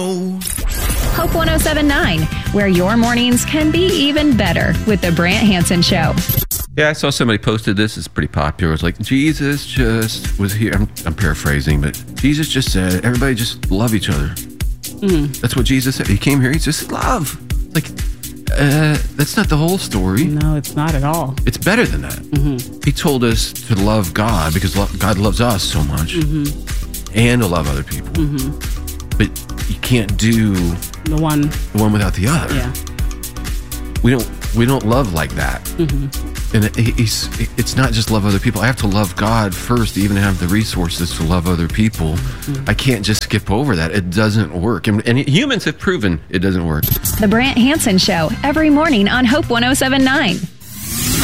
Hope 1079, where your mornings can be even better with the Brant Hansen Show. Yeah, I saw somebody posted this. It's pretty popular. It's like, Jesus just was here. I'm paraphrasing, but Jesus just said, everybody just love each other. That's what Jesus said. He came here, he just said, love. Like, that's not the whole story. No, it's not at all. It's better than that. He told us to love God because God loves us so much and to love other people. But you can't do The one without the other. Yeah. We don't love like that. And it's not just love other people. I have to love God first to even have the resources to love other people. I can't just skip over that. It doesn't work. And humans have proven it doesn't work. The Brant Hansen Show, every morning on Hope 1079.